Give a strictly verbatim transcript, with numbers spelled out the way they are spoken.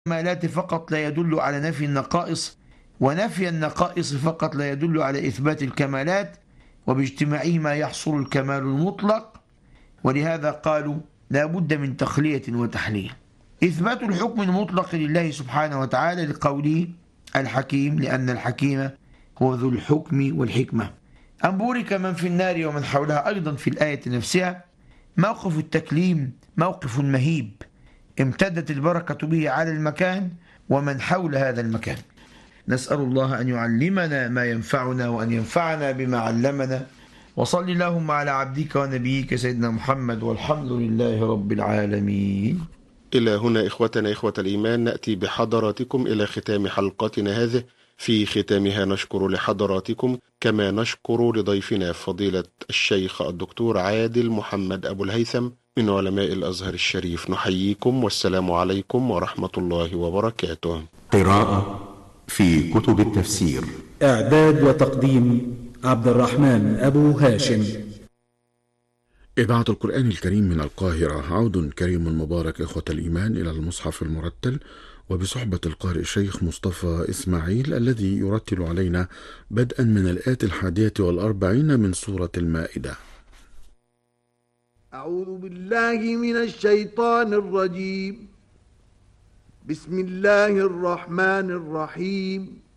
الكمالات فقط لا يدل على نفي النقائص، ونفي النقائص فقط لا يدل على إثبات الكمالات، وباجتماعهما يحصل الكمال المطلق. ولهذا قالوا لا بد من تخلية وتحلية. إثبات الحكم المطلق لله سبحانه وتعالى لقوله الحكيم، لأن الحكيم هو ذو الحكم والحكمة. أن بورك من في النار ومن حولها أيضا في الآية نفسها. موقف التكليم موقف مهيب، امتدت البركة به على المكان ومن حول هذا المكان. نسأل الله أن يعلمنا ما ينفعنا وأن ينفعنا بما علمنا. وصل اللهم على عبدك ونبيك سيدنا محمد، والحمد لله رب العالمين. إلى هنا إخوتنا إخوة الإيمان نأتي بحضراتكم إلى ختام حلقتنا هذه. في ختامها نشكر لحضراتكم كما نشكر لضيفنا فضيلة الشيخ الدكتور عادل محمد أبو الهيثم من علماء الأزهر الشريف. نحييكم والسلام عليكم ورحمة الله وبركاته. قراءة في كتب التفسير، إعداد وتقديم عبد الرحمن أبو هاشم. إذاعة القرآن الكريم من القاهرة. عود كريم مبارك إخوة الإيمان إلى المصحف المرتل، وبصحبة القارئ الشيخ مصطفى إسماعيل الذي يرتل علينا بدءا من الآية الحادية والأربعين من سورة المائدة. أعوذ بالله من الشيطان الرجيم. بسم الله الرحمن الرحيم.